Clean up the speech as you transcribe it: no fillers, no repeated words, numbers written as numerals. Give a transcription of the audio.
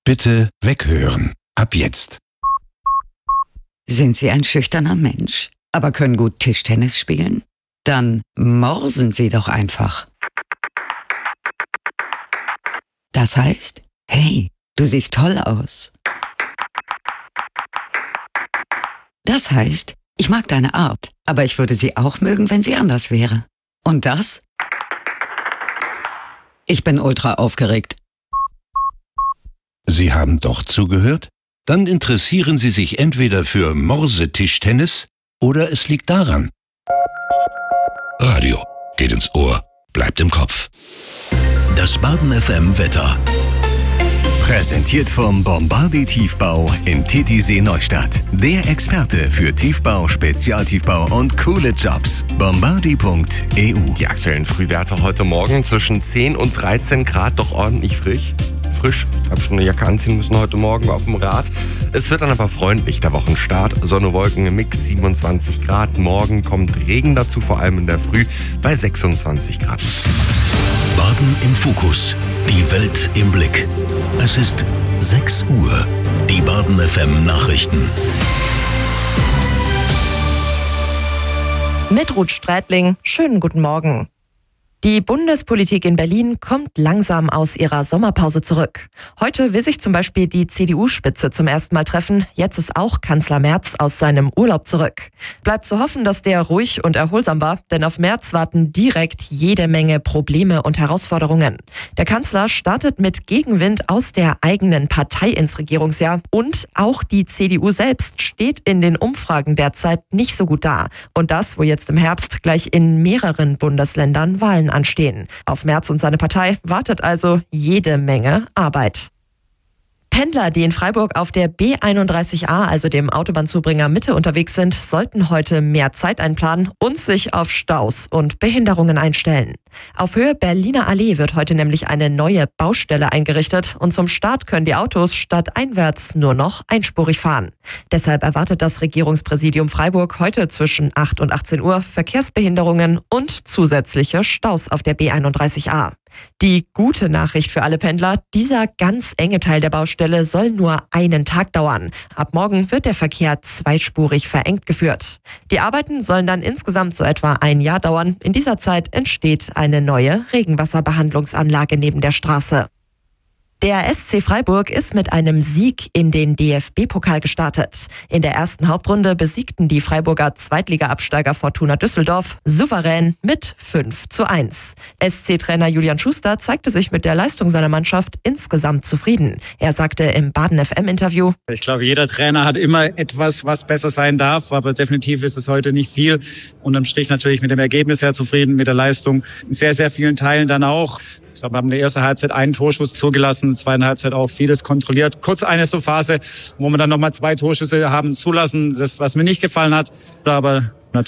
Bitte weghören. Ab jetzt. Sind Sie ein schüchterner Mensch, aber können gut Tischtennis spielen? Dann morsen Sie doch einfach. Das heißt, hey, du siehst toll aus. Das heißt, ich mag deine Art, aber ich würde sie auch mögen, wenn sie anders wäre. Und das? Ich bin ultra aufgeregt. Sie haben doch zugehört? Dann interessieren Sie sich entweder für Morsetischtennis oder es liegt daran. Radio geht ins Ohr, bleibt im Kopf. Das Baden FM Wetter. Präsentiert vom Bombardier Tiefbau in Titisee Neustadt. Der Experte für Tiefbau, Spezialtiefbau und coole Jobs. Bombardier.eu. Die aktuellen Frühwerte heute Morgen zwischen 10 und 13 Grad, doch ordentlich frisch. Ich habe schon eine Jacke anziehen müssen heute Morgen auf dem Rad. Es wird dann aber freundlich, der Wochenstart. Sonne, Wolken im Mix, 27 Grad. Morgen kommt Regen dazu, vor allem in der Früh bei 26 Grad maximal. Baden im Fokus. Die Welt im Blick. Es ist 6 Uhr. Die Baden FM Nachrichten. Mit Ruth Strätling, schönen guten Morgen. Die Bundespolitik in Berlin kommt langsam aus ihrer Sommerpause zurück. Heute will sich zum Beispiel die CDU-Spitze zum ersten Mal treffen. Jetzt ist auch Kanzler Merz aus seinem Urlaub zurück. Bleibt zu hoffen, dass der ruhig und erholsam war, denn auf Merz warten direkt jede Menge Probleme und Herausforderungen. Der Kanzler startet mit Gegenwind aus der eigenen Partei ins Regierungsjahr und auch die CDU selbst steht in den Umfragen derzeit nicht so gut da. Und das, wo jetzt im Herbst gleich in mehreren Bundesländern Wahlen anstehen. Auf Merz und seine Partei wartet also jede Menge Arbeit. Pendler, die in Freiburg auf der B31A, also dem Autobahnzubringer Mitte, unterwegs sind, sollten heute mehr Zeit einplanen und sich auf Staus und Behinderungen einstellen. Auf Höhe Berliner Allee wird heute nämlich eine neue Baustelle eingerichtet und zum Start können die Autos statt einwärts nur noch einspurig fahren. Deshalb erwartet das Regierungspräsidium Freiburg heute zwischen 8 und 18 Uhr Verkehrsbehinderungen und zusätzliche Staus auf der B31A. Die gute Nachricht für alle Pendler: dieser ganz enge Teil der Baustelle soll nur einen Tag dauern. Ab morgen wird der Verkehr zweispurig verengt geführt. Die Arbeiten sollen dann insgesamt so etwa ein Jahr dauern. In dieser Zeit entsteht eine neue Regenwasserbehandlungsanlage neben der Straße. Der SC Freiburg ist mit einem Sieg in den DFB-Pokal gestartet. In der ersten Hauptrunde besiegten die Freiburger Zweitliga-Absteiger Fortuna Düsseldorf souverän mit 5:1. SC-Trainer Julian Schuster zeigte sich mit der Leistung seiner Mannschaft insgesamt zufrieden. Er sagte im Baden FM-Interview: Ich glaube, jeder Trainer hat immer etwas, was besser sein darf, aber definitiv ist es heute nicht viel. Unterm Strich natürlich mit dem Ergebnis sehr zufrieden, mit der Leistung in sehr, sehr vielen Teilen dann auch. Ich glaube, wir haben in der ersten Halbzeit einen Torschuss zugelassen, in der zweiten Halbzeit auch vieles kontrolliert. Kurz eine so Phase, wo wir dann nochmal 2 Torschüsse haben zulassen, das, was mir nicht gefallen hat. Aber